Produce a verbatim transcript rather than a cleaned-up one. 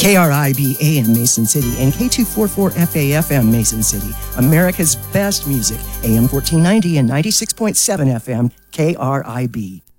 K R I B A M Mason City and K two forty-four F A F M Mason City. America's best music. A M fourteen ninety and ninety-six point seven F M K R I B.